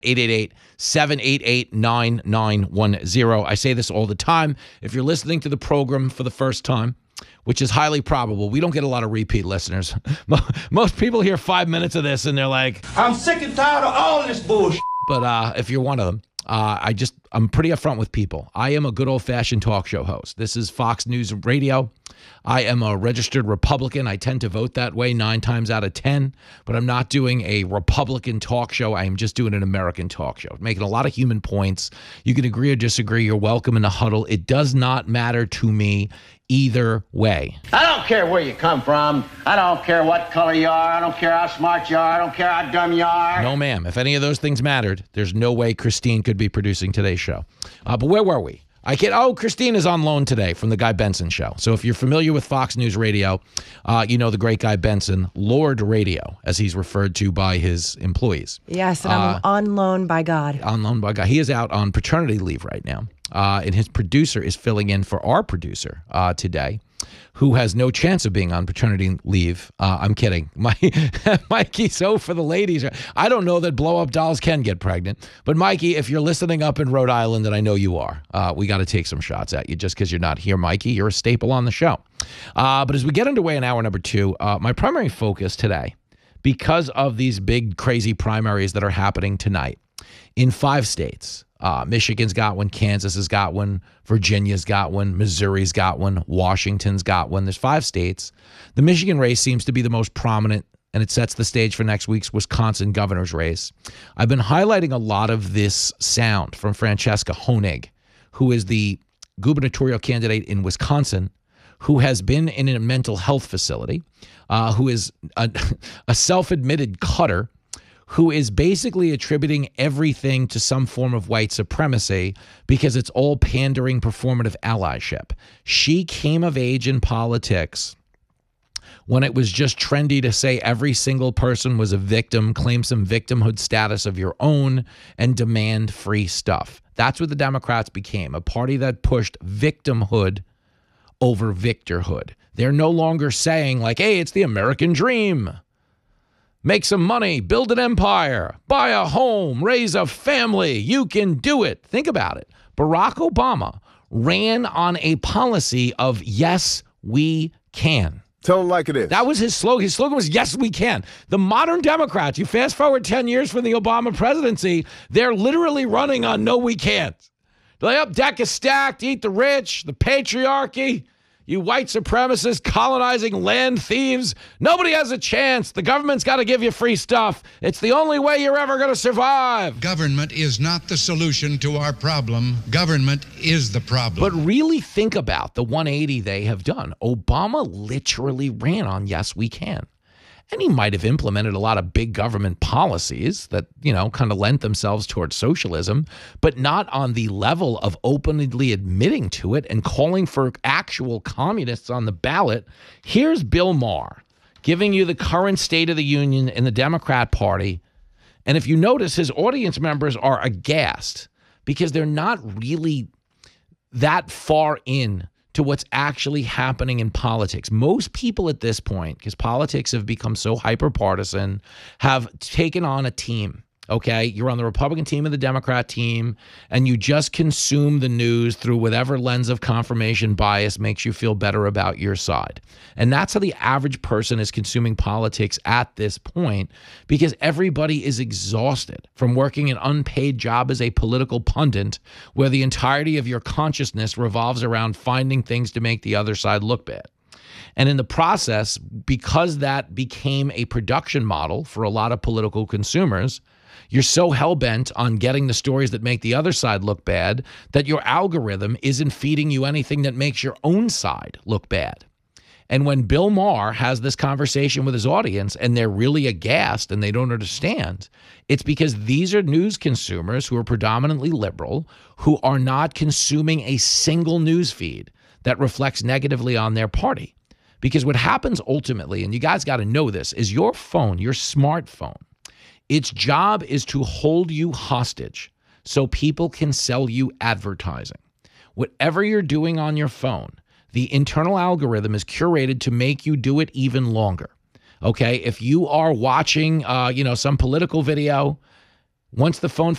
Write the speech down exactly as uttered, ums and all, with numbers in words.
eight eight eight, seven eight eight, nine nine one zero. I say this all the time. If you're listening to the program for the first time, which is highly probable, we don't get a lot of repeat listeners. Most people hear five minutes of this and they're like, I'm sick and tired of all this bullshit. But uh, if you're one of them, uh, I just, I'm pretty upfront with people. I am a good old-fashioned talk show host. This is Fox News Radio. I am a registered Republican. I tend to vote that way nine times out of ten, but I'm not doing a Republican talk show. I am just doing an American talk show, making a lot of human points. You can agree or disagree. You're welcome in the huddle. It does not matter to me either way. I don't care where you come from. I don't care what color you are. I don't care how smart you are. I don't care how dumb you are. No, ma'am. If any of those things mattered, there's no way Christine could be producing today's show. Uh, but where were we? I can't. Oh, Christine is on loan today from the Guy Benson show. So if you're familiar with Fox News Radio, uh, you know the great Guy Benson, Lord Radio, as he's referred to by his employees. Yes, and I'm uh, on loan by God. On loan by God. He is out on paternity leave right now. Uh, and his producer is filling in for our producer uh, today, who has no chance of being on paternity leave. Uh, I'm kidding. My, Mikey, so for the ladies, I don't know that blow-up dolls can get pregnant. But, Mikey, if you're listening up in Rhode Island, and I know you are, uh, we got to take some shots at you just because you're not here, Mikey. You're a staple on the show. Uh, but as we get underway in hour number two, uh, my primary focus today, because of these big, crazy primaries that are happening tonight in five states, Uh, Michigan's got one, Kansas has got one, Virginia's got one, Missouri's got one, Washington's got one. There's five states. The Michigan race seems to be the most prominent, and it sets the stage for next week's Wisconsin governor's race. I've been highlighting a lot of this sound from Francesca Honig, who is the gubernatorial candidate in Wisconsin, who has been in a mental health facility, uh, who is a, a self-admitted cutter, who is basically attributing everything to some form of white supremacy because it's all pandering performative allyship. She came of age in politics when it was just trendy to say every single person was a victim, claim some victimhood status of your own, and demand free stuff. That's what the Democrats became, a party that pushed victimhood over victorhood. They're no longer saying like, hey, it's the American dream. Make some money, build an empire, buy a home, raise a family. You can do it. Think about it. Barack Obama ran on a policy of yes, we can. Tell them like it is. That was his slogan. His slogan was yes, we can. The modern Democrats, you fast forward ten years from the Obama presidency, they're literally running on no, we can't. They're like, up, deck is stacked, eat the rich, the patriarchy. You white supremacists colonizing land thieves. Nobody has a chance. The government's got to give you free stuff. It's the only way you're ever going to survive. Government is not the solution to our problem. Government is the problem. But really think about the one eighty they have done. Obama literally ran on yes, we can. And he might have implemented a lot of big government policies that, you know, kind of lent themselves towards socialism, but not on the level of openly admitting to it and calling for actual communists on the ballot. Here's Bill Maher giving you the current state of the union in the Democrat Party. And if you notice, his audience members are aghast because they're not really that far in to what's actually happening in politics. Most people at this point, because politics have become so hyper-partisan, have taken on a team, okay? You're on the Republican team and the Democrat team, and you just consume the news through whatever lens of confirmation bias makes you feel better about your side. And that's how the average person is consuming politics at this point, because everybody is exhausted from working an unpaid job as a political pundit where the entirety of your consciousness revolves around finding things to make the other side look bad. And in the process, because that became a production model for a lot of political consumers, you're so hell-bent on getting the stories that make the other side look bad that your algorithm isn't feeding you anything that makes your own side look bad. And when Bill Maher has this conversation with his audience and they're really aghast and they don't understand, it's because these are news consumers who are predominantly liberal, who are not consuming a single news feed that reflects negatively on their party. Because what happens ultimately, and you guys got to know this, is your phone, your smartphone, its job is to hold you hostage so people can sell you advertising. Whatever you're doing on your phone, the internal algorithm is curated to make you do it even longer. Okay, if you are watching, uh, you know, some political video, Once the phone